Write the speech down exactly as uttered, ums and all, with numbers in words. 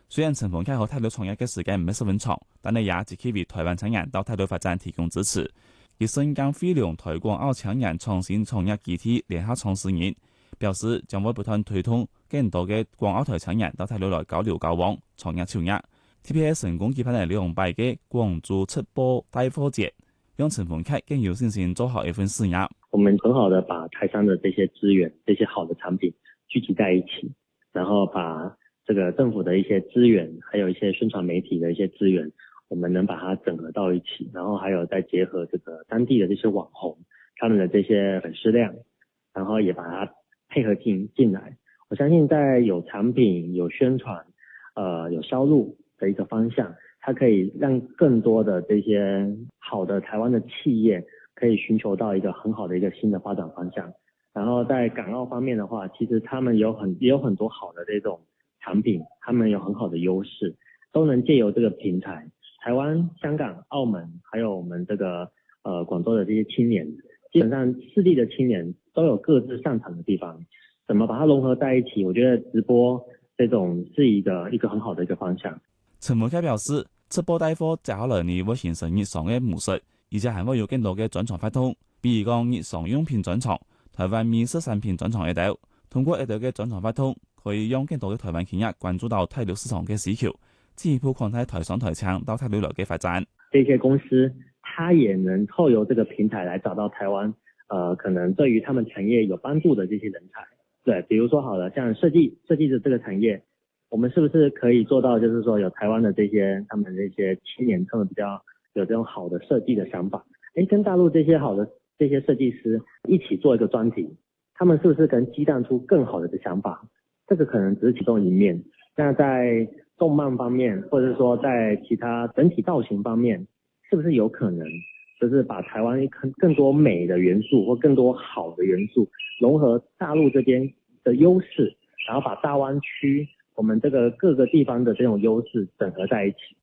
雖然陳鳳凱和泰魯創業嘅時間唔係十分長，但係也只可以為台灣青年到泰魯發展提供支持。而新疆飛龍台港澳青年創新創業基地聯合創始人表示，將會不斷推動更多嘅港澳台青年到泰魯來交流交往、創業創業。特別係成功舉辦咗兩擺嘅廣州出播帶貨節，讓陳鳳凱更有信心做好一份事業。 我們很好的把台商的這些資源、這些好的產品聚集在一起，然後把這個政府的一些資源，還有一些宣傳媒體的一些資源，我們能把它整合到一起，然後還有再結合這個當地的這些網紅，他們的這些粉絲量，然後也把它配合進進來。我相信在有產品、有宣傳、呃有銷路的一個方向，它可以讓更多的這些好的台灣的企業可以尋求到一個很好的一個新的發展方向。然後在港澳方面的話，其實他們有很也有很多好的這種產品，他們有很好的優勢，都能借由這個平台，台灣、香港、澳門，還有我們這個呃廣州的這些青年，基本上四地的青年都有各自擅長的地方，怎麼把它融合在一起？我覺得直播這種是一個一個很好的一個方向。 陳鳳凱表示，直播帶貨接下來你會形成日常嘅模式，而且還會有更多嘅專場發通，比如講日常用品專場、台灣美食產品專場一道，通過一道嘅專場發通，可以讓更多嘅台灣企業關注到泰魯市場嘅需求，進一步擴大台商台青到泰魯來嘅發展。 這些公司，它也能透由這個平台來找到台灣，呃，可能對於他們產業有幫助的這些人才。對，比如說好了，像設計設計的這個產業，我們是不是可以做到，就是說有台灣的這些他們這些青年，他們比較有這種好的設計的想法，誒，跟大陸這些好的這些設計師一起做一個專題，他們是不是可能激盪出更好的想法？這個可能只是其中一面。那在動漫方面，或者說在其他整體造型方面，是不是有可能就是把台灣更更多美的元素或更多好的元素融合大陸這邊的優勢，然後把大灣區我們這個各個地方的這種優勢整合在一起？